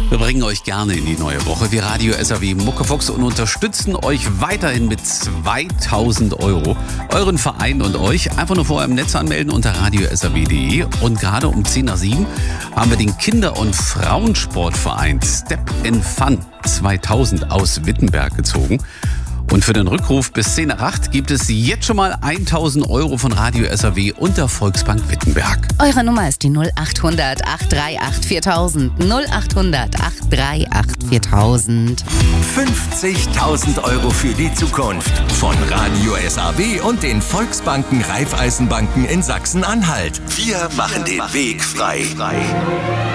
Wir bringen euch gerne in die neue Woche. Wir Radio SAW Muckefuchs und unterstützen euch weiterhin mit 2000 €. Euren Verein und euch einfach nur vorher im Netz anmelden unter radiosaw.de. Und gerade um 10 nach 7 haben wir den Kinder- und Frauensportverein Step in Fun 2000 aus Wittenberg gezogen. Und für den Rückruf bis 10 nach 8 gibt es jetzt schon mal 1000 € von Radio SAW und der Volksbank Wittenberg. Eure Nummer ist die 0800 838 4000. 0800 838 4000. 50.000 € für die Zukunft von Radio SAW und den Volksbanken Raiffeisenbanken in Sachsen-Anhalt. Wir machen den Weg frei.